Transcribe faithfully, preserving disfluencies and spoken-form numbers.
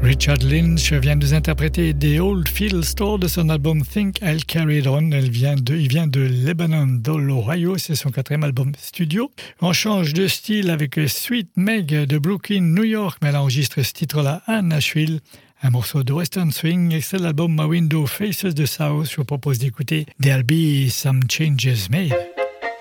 Richard Lynch vient de nous interpréter The Old Field Store de son album Think I'll Carry It On. Elle vient de, il vient de Lebanon, dans l'Ohio. C'est son quatrième album studio. On change de style avec Sweet Meg de Brooklyn, New York, mais elle enregistre ce titre-là à Nashville. Un morceau de Western Swing, extrait de l'album My Window Faces the South. Je vous propose d'écouter There'll Be Some Changes Made.